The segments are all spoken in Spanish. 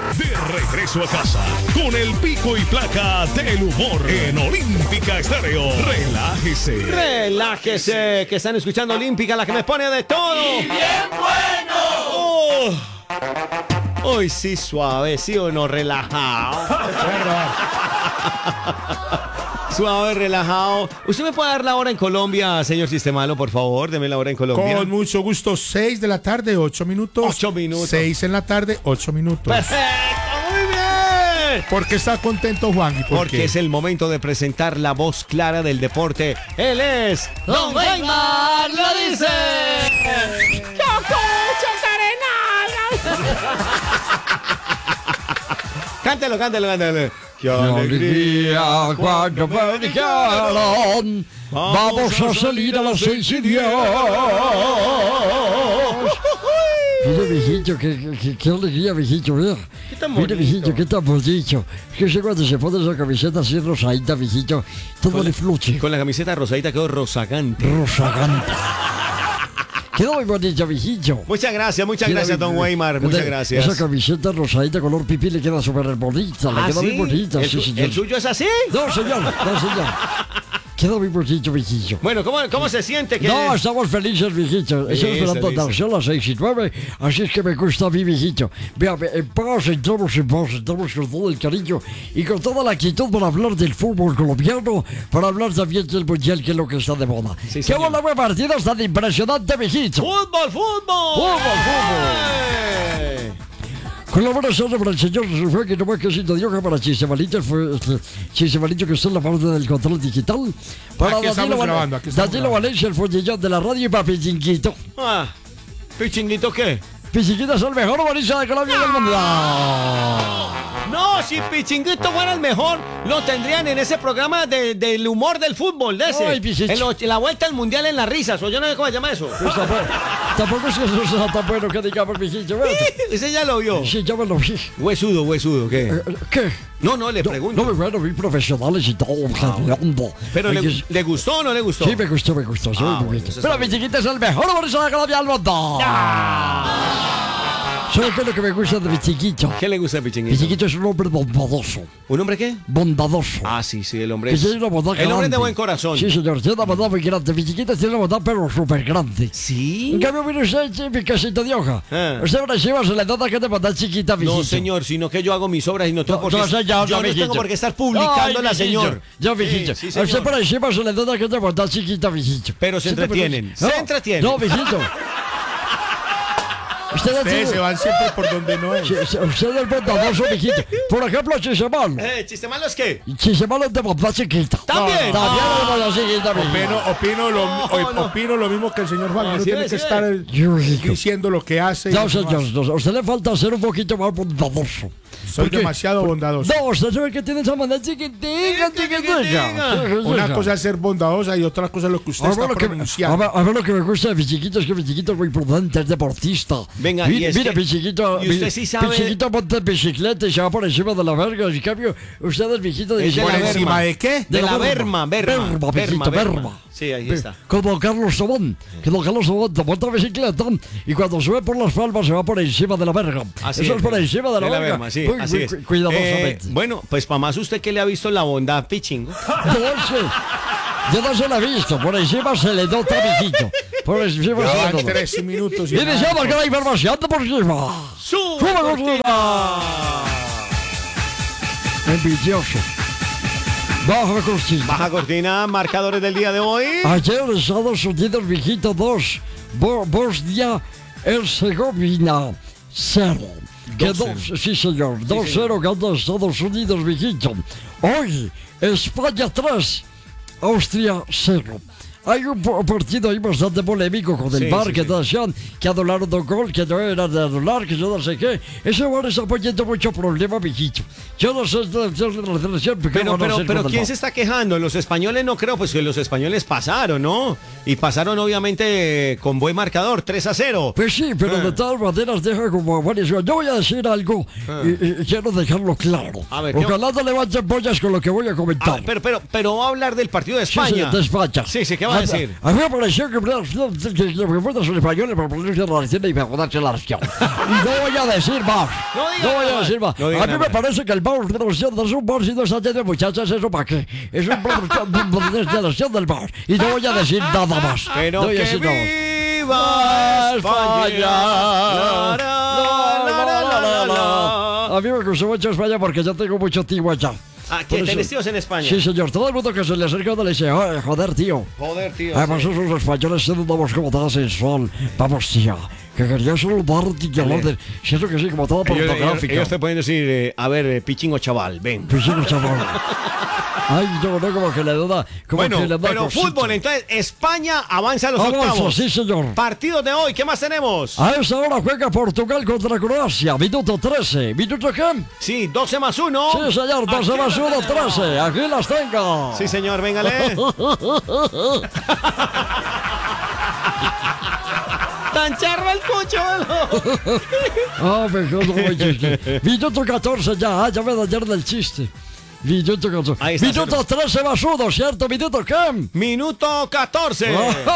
De regreso a casa con el pico y placa del humor en Olímpica Estéreo. Relájese. Relájese, que están escuchando Olímpica, la que me pone de todo. ¡Y bien bueno! Hoy sí suave, sí o no, relajado. Suave, relajado. ¿Usted me puede dar la hora en Colombia, señor Sistemalo, por favor? Deme la hora en Colombia. Con mucho gusto, 6 de la tarde, 8 minutos. 8 minutos. 6 en la tarde, 8 minutos. ¡Perfecto! ¡Muy bien! ¿Por qué está contento, Juan? Porque es el momento de presentar la voz clara del deporte. Él es ¡Don Weimar lo dice! Cántelo. ¡Qué alegría cuando me dijeron! ¡Vamos a salir a las 6:10! Mira, viejito, qué alegría, viejito, mira. Mira, viejito, qué tan bonito. Es que sé cuando se pone esa camiseta así rosadita, viejito, todo le fluye. Con la camiseta rosadita quedó rozagante. Rozagante. Quedó muy bonito, viejito. Muchas gracias, don Weimar. Muchas gracias. Esa camiseta rosadita color pipí le queda súper bonita. Le queda muy bonita. ¿El, sí, señor. ¿El suyo es así? No, señor. Queda muy bonito, viejillo. Bueno, ¿cómo se siente? Que... No, estamos felices, viejito. Estamos esperando darse a las 6:09. Así es que me gusta a mí, viejito. Vea, en paz entramos con todo el cariño y con toda la actitud para hablar del fútbol colombiano, para hablar también del mundial, que es lo que está de moda. Sí, ¡Qué buena partida tan impresionante, viejito! ¡Fútbol! Con la buena suerte para el señor fue que no más que siento Dioja, para Chisemalito, Chisemalito que está en la parte del control digital, para Danilo Valencia, el fondillón de la radio, y para Pichinguito. ¿Pichinguito qué? Pichinguito es el mejor humorista de Colombia del mundo. No, si Pichinguito fuera el mejor, lo tendrían en ese programa del humor del fútbol, de ese. Ay, en la vuelta al mundial en las risas, o yo no sé cómo se llama eso. Tampoco es que eso sea tan bueno que digamos, Pichinguito. Ese ya lo vio. Sí, ya me lo vi. Huesudo, ¿qué? ¿Qué? No, le pregunto. No, bueno, vi profesionales y todo. Pero ¿le gustó o no le gustó? Sí, me gustó. Sí, muy bonito. Pero Pichinguito es el mejor humorista de Colombia del mundo. ¿Sabes qué es lo que me gusta de Pichinguito? ¿Qué le gusta a Pichinguito? Pichinguito es un hombre bondadoso. ¿Un hombre qué? Bondadoso. Ah, sí, el hombre es... El hombre es de buen corazón. Sí, señor, tiene una bondad muy grande. Pichinguito tiene una bondad, pero súper grande. ¿Sí? En cambio, mire usted, mi casita de hoja. Usted ahora lleva, se le nota que te bondad chiquita, Pichinguito. No, señor, sino que yo hago mis obras y no tengo por qué... Yo no tengo por qué estar publicándola, señor. Yo, Pichinguito. A usted por encima se le nota que te bondad chiquita, Pichinguito. Pero se entretienen. No, Pichinguito. Ustedes se van siempre por donde no es. Usted es bondadoso, mijito. Por ejemplo, Chisemalo. ¿Chisemalo es qué? Chisemalo es de bondad chiquita. También. También es de bondad chiquita, mijito. Opino lo mismo que el señor Juan. No tiene que estar diciendo lo que hace. No, señor. A usted le falta ser un poquito más bondadoso. Soy demasiado bondadoso. No, usted sabe que tiene esa bondad chiquitica. Una cosa es ser bondadosa y otra cosa es lo que usted está pronunciando. A ver, lo que me gusta de mi chiquito es que mi chiquito es muy prudente, es deportista. Venga, mira, mi chiquito. Y usted sí sabe. Mi chiquito monta en bicicleta y se va por encima de la verga. En cambio, usted es viejito de ¿Por encima de qué? De la berma. Berma. Sí, ahí está. Como Carlos Tobón. Que don Carlos Tobón monta bicicleta y cuando sube por las palmas se va por encima de la verga. Así eso es por encima de la berma, sí, así es. Cuidadosamente. Bueno, pues para más usted que le ha visto la bondad, Pichingo. Yo no se la he visto, por encima se le nota, mijito. Por encima se le nota. 3 minutos. Y dice, porque la información por encima. ¡Sube cortina! Envidioso. Baja cortina, marcadores del día de hoy. Ayer en Estados Unidos, mijito, 2. Bosnia, Herzegovina, 0. Sí, señor. 2-0 gana Estados Unidos, mijito. Hoy, España 3. Austria 0. Hay un partido ahí bastante polémico con el VAR que decían que anularon un gol que no era de anular, que yo no sé qué. Ese VAR está poniendo mucho problema, mijito. Yo no sé pero ¿quién se está quejando? Los españoles no creo, pues que los españoles pasaron, ¿no? Y pasaron obviamente con buen marcador, 3-0. Pues sí, pero de todas maneras deja como varias. Yo voy a decir algo y quiero dejarlo claro. A ver, ojalá no levanten pollas con lo que voy a comentar. Pero va a hablar del partido de España. Sí, de España. Sí, ¿qué va va a decir? A mí me pareció que fueron los españoles por ponerse la receta y mejorar la acción. Y no voy a decir más. No voy a decir más. A mí me parece que el bar de un bar si no está lleno de muchachas, ¿eso para qué? Es un producción del bar. Y no voy a decir nada más. Pero no voy a que decir nada más. viva España. A mí me gustó mucho España porque yo tengo mucho tío allá. Ah, ¿que tenés tíos en España? Sí, señor. Todo el mundo que se le acerca le dice, joder, tío. Joder, tío. Además, sí. esos españoles se damos como toda sensual. Vamos, tía. Que quería saludarte y hablar de... Siento que sí, como toda pornográfica. Ellos te pueden decir, a ver, pichingo chaval, ven. Pichingo chaval. Ay, yo no, como que le da... Bueno, que le da pero cosita. fútbol, entonces, España avanza a los octavos. Sí, señor. Partidos de hoy, ¿qué más tenemos? A esa hora juega Portugal contra Croacia. Minuto 13. ¿Minuto qué? Sí, 12 más 1. Sí, señor. 12 más 1, 13. Aquí las tengo. Sí, señor, véngale. Tan charro el cucho, me jodo muy chiste. Minuto 14 ya. Ya me dañaron el chiste. Minuto 14. Minuto 13 más 1, ¿cierto? ¿Minuto qué? Minuto 14.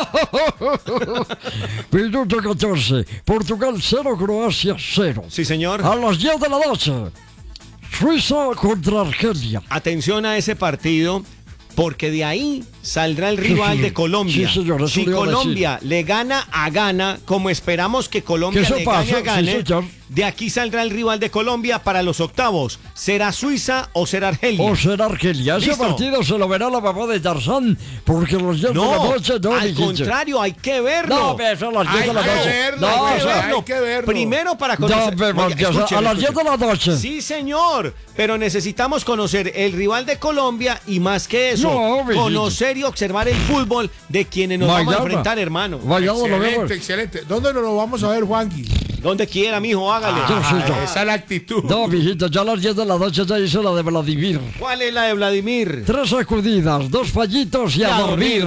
Minuto 14. Portugal 0, Croacia 0. Sí, señor. A las 10 de la noche. Suiza contra Argelia. Atención a ese partido, porque de ahí saldrá el rival de Colombia. Sí, señor, si Colombia le gana a Ghana, como esperamos que Colombia le gane a Ghana, de aquí saldrá el rival de Colombia para los octavos. ¿Será Suiza o será Argelia? O será Argelia. Ese partido se lo verá la mamá de Tarzán, porque los 10 de la noche no al contrario, hay que verlo. No, pero son las 10 de la noche. Hay que verlo. Primero para conocer. A las 10 de la noche. Sí, señor. Pero necesitamos conocer el rival de Colombia y más que eso, conocer y observar el fútbol de quienes nos vamos a enfrentar, hermano. Excelente. ¿Dónde nos lo vamos a ver, Juanqui? Donde quiera, mijo, hágale. Esa es la actitud. No, mijito, ya a las 10 de la noche ya hizo la de Vladimir. ¿Cuál es la de Vladimir? 3 sacudidas, 2 fallitos y a dormir.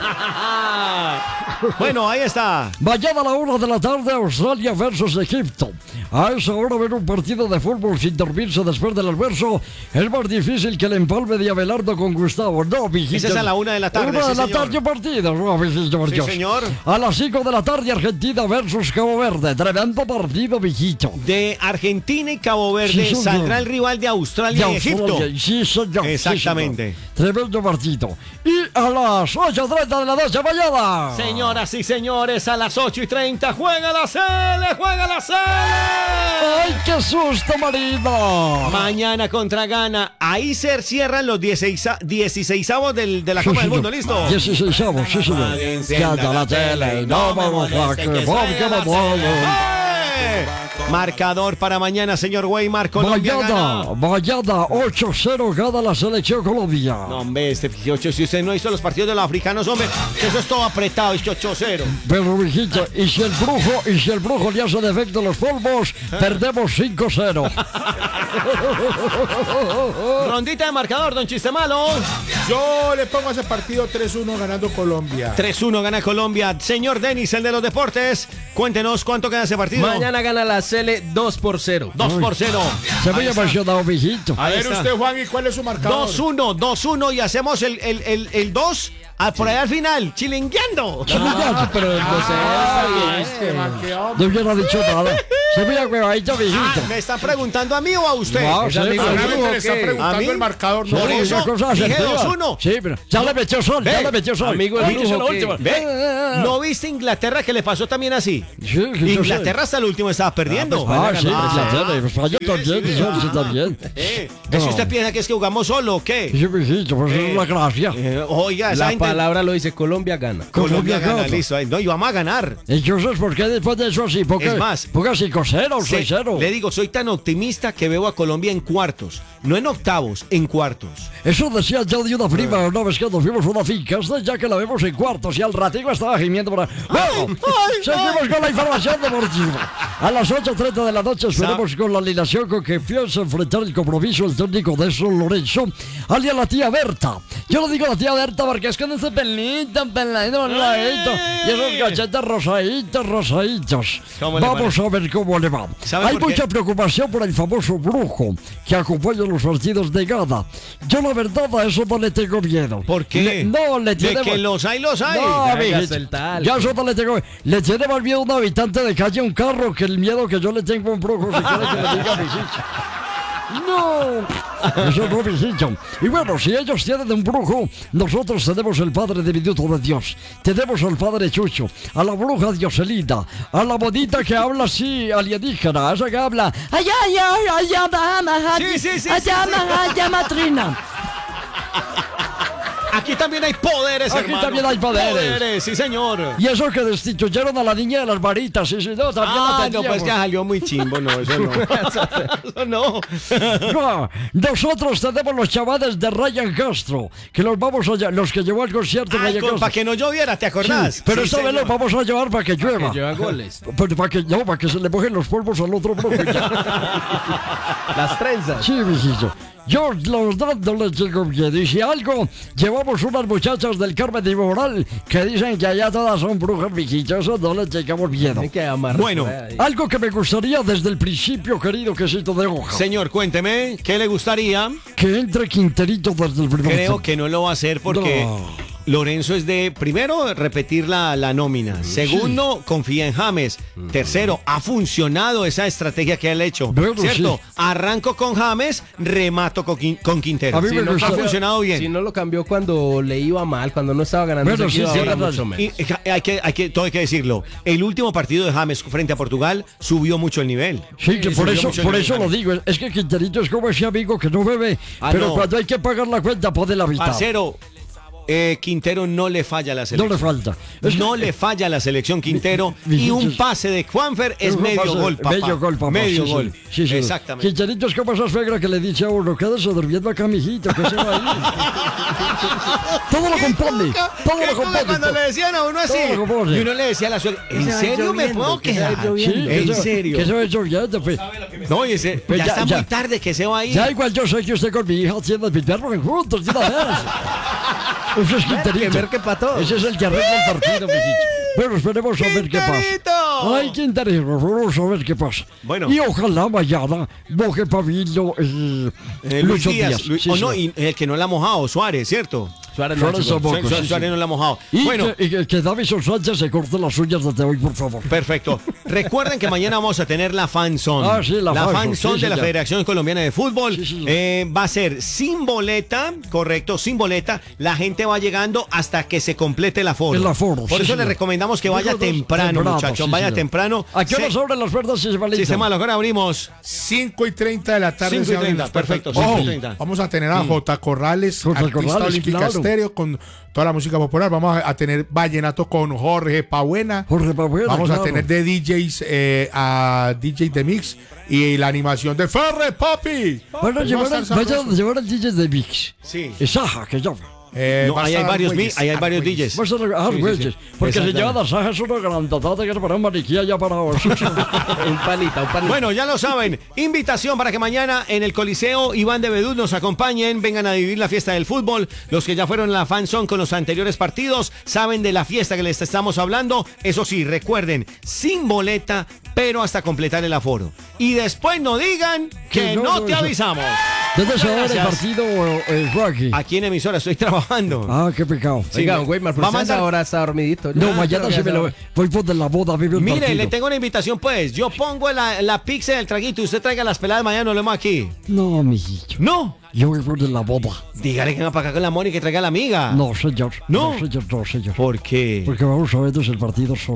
Bueno, ahí está. Mañana a la 1 de la tarde, Australia versus Egipto. A esa hora ver un partido de fútbol sin dormirse después del almuerzo es más difícil que el empalme de Abelardo con Gustavo. No, mijito. Esa es a la 1 de la tarde. 1 de la tarde partido. No, mijito, sí, señor. A las 5 de la tarde, Argentina versus Cabo Verde. Tremendo partido, mijito. De Argentina y Cabo Verde saldrá el rival de Australia y Egipto. Sí, señor. Exactamente. Sí, señor. Tremendo partido. Y a las 8:30 de la noche mañana. Señoras y señores, a las 8:30 juega la Sele, juega la Sele. ¡Ay, qué susto, marido! Mañana contra Ghana. Ahí se cierran los 16avos de la Copa del Mundo, ¿listo? 16avos, sí, señor. Gana la tele y no vamos a que marcador para mañana, señor Weimar. Colombia gana. Mañana 8-0 gana la selección Colombia. No, hombre, si usted no hizo los partidos de los africanos, hombre, eso es todo apretado, es 8-0. Pero, mijito, y si el brujo le hace defecto los polvos, perdemos 5-0. Rondita de marcador, don Chiste Malo. Yo le pongo a ese partido 3-1 ganando Colombia. 3-1 gana Colombia. Señor Denis, el de los deportes, cuéntenos cuánto queda ese partido. Mañana gana la Cele 2-0. 2-0. Se me ha emocionado, mijito. A ver usted, Juan, ¿y cuál es su marcador? 2-1 y hacemos el 2 por allá al final, chilingueando. Pero no hubiera dicho nada. Se me ha huevadito, mijito. ¿Me están preguntando a mí o a usted? No, le está preguntando el marcador. Por eso dije 2-1. Sí, pero ya le metió sol, Amigo, el brujo ¿Ve? ¿No viste Inglaterra que le pasó también así? Sí, Inglaterra hasta el último estaba perdiendo. Sí, Inglaterra también. ¿Si usted piensa que es que jugamos solo o qué? Sí, mijito, pues es una gracia. Oiga, esa La gente... palabra lo dice, Colombia gana. Colombia gana, listo. No, y vamos a ganar. Entonces, ¿por qué después de eso así? Es más, ponga 5-0 o 6-0. Le digo, soy tan optimista que veo a Colombia en cuartos. No en octavos, en cuartos. Eso decía yo de una prima una vez que nos fuimos a una finca, ya que la vemos en cuartos y al ratico estaba gimiendo por ahí. Bueno, seguimos con la información deportiva. A las 8:30 de la noche esperemos con la alineación con que piensa enfrentar el compromiso el técnico de San Lorenzo, alias la tía Berta. Yo le digo la tía Berta porque es con ese pelito, y esos cachetes rosaditos. Vamos a ver cómo le va. Hay mucha preocupación por el famoso brujo que acompaña a los partidos de Ghana. Yo la verdad a eso no le tengo miedo. ¿Por qué? No, le tiene... De que los hay, los hay. No, mijito, ya eso no le tengo... Le tiene más miedo a un habitante de calle a un carro que el miedo que yo le tengo a un brujo, si quiere que le diga, mijito. No, eso no, mijito. Y bueno, si ellos tienen un brujo, nosotros tenemos el padre de Minuto de Dios. Tenemos al padre Chucho, a la bruja Dioselina, a la bonita que habla así, alienígena, esa que habla. Allá, matrina. Aquí también hay poderes, Aquí hermano. también hay poderes. Sí, señor. Y eso que destituyeron a la niña de las varitas, sí, no, también la no, pues que salió muy chimbo, no, eso no. Eso no. No, nosotros tenemos los chavales de Ryan Castro, que los vamos a los que llevó al concierto Ryan Castro. Para que no lloviera, ¿te acordás? Sí, pero esta vez los vamos a llevar para que llueva. Para que llevan goles. Para que se le mojen los polvos al otro bloque. Las trenzas. Sí, mijito. Yo la verdad no les tengo miedo. Y si algo, llevamos unas muchachas del Carmen de Moral que dicen que allá todas son brujas, mijito. Eso no les tengamos miedo. Bueno, algo que me gustaría desde el principio, querido quesito de hoja. Señor, cuénteme, ¿qué le gustaría? Que entre Quinterito desde el primer Creo que no lo va a hacer porque... No. Lorenzo es de, primero, repetir la nómina. Segundo, confía en James. Tercero, ha funcionado esa estrategia que él ha hecho. Bueno, ¿cierto? sí. Arranco con James, remato con Quintero. A mí me ha funcionado bien. Si no lo cambió cuando le iba mal, cuando no estaba ganando. Bueno, sí, ahora mucho menos. Y todo hay que decirlo. El último partido de James frente a Portugal subió mucho el nivel. Sí, que por eso lo digo. Es que Quinterito es como ese amigo que no bebe, pero no. Cuando hay que pagar la cuenta pone la mitad. Parcero, Quintero no le falla a la selección. No le falta. No le falla a la selección Quintero. Y un pase de Juanfer es medio gol, papá. Medio gol, papá. Medio gol. Sí. Exactamente. Quinterito es como esa suegra que le dice a uno, quédese durmiendo acá, mijito, que se va ahí. Todo lo compone. Todo lo compone. Cuando le decían a uno así, y uno le decía a la suegra, ¿en serio me puedo quedar? ¿En serio? Que se va lloviendo, pues. No, ya está muy tarde, que se va a ir. Ya igual yo sé que usted con mi hija haciendo el perro juntos, de una vez. Eso es Quinterito. Ese es el que arregla el partido, mijito. Bueno, esperemos a ver qué pasa. Ay, Quinterito, vamos a ver qué pasa. Bueno. Y ojalá mañana moje Pavillo Luis Díaz. Y el que no la ha mojado, Suárez, ¿cierto? Suárez no la ha mojado. Y bueno, que Davison Sánchez se corte las uñas desde hoy, por favor. Perfecto. Recuerden que mañana vamos a tener la fanzone. Ah, sí, la fanzone de la Federación Colombiana de Fútbol. Sí. Va a ser sin boleta, correcto, sin boleta. La gente va llegando hasta que se complete el aforo. Por eso les recomendamos que vaya temprano, muchachos. Vaya temprano. ¿A qué hora se abren las puertas, Sistemalito? Sistema, ahora abrimos 5:30 de la tarde. 5:30, perfecto. 5:30. Vamos a tener a J. Corrales, artista olímpica estéreo, con toda la música popular. Vamos a tener vallenato con Jorge Pabuena. Vamos a tener de DJs a DJ de Mix y la animación de Ferre Papi. Bueno, llevar al DJ de Mix. Sí. Saja, que llama. Ahí hay varios DJs. Porque se llevan las sajas una grandotata que es para un maniquí allá para un palito. Bueno, ya lo saben. Invitación para que mañana en el Coliseo Iván de Bedú nos acompañen. Vengan a vivir la fiesta del fútbol. Los que ya fueron a la fanzone con los anteriores partidos saben de la fiesta que les estamos hablando. Eso sí, recuerden, sin boleta, pero hasta completar el aforo. Y después no digan que no te avisamos. ¿Dónde se va a ver el partido, Joaquín? Aquí en emisora estoy trabajando. Ah, qué pecado. Oiga, güey, ahora está dormidito. No, mañana sí me lo voy por de la boda. Mire, le tengo una invitación, pues. Yo pongo la pizza del traguito y usted traiga las peladas mañana, nos vemos aquí. No, mijito. No. Yo voy por de la boda. Dígale que venga para acá con la Moni y que traiga a la amiga. No, señor. No, señor. ¿Por qué? Porque vamos a vernos el partido solos.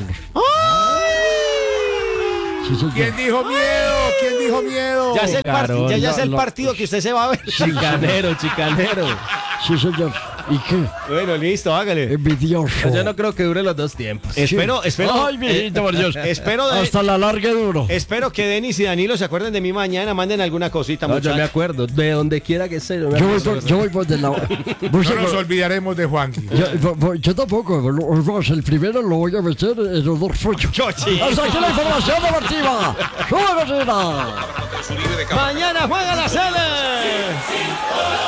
Sí, ¿Quién dijo miedo? Ya es el partido que usted se va a ver. Chicanero. Sí, señor. ¿Y qué? Bueno, listo, hágale. Envidioso. Yo no creo que dure los dos tiempos. Espero. Ay, mijito, por Dios. Hasta la larga duro. Espero que Denis y Danilo se acuerden de mí mañana, manden alguna cosita, muchachos. Yo me acuerdo, de donde quiera que sea. Yo voy por de la... No nos olvidaremos de Juanqui. Yo tampoco. El primero lo voy a meter en los dos pollos. Hasta aquí la información deportiva. ¡Sube, cocina! Mañana juega la Sele.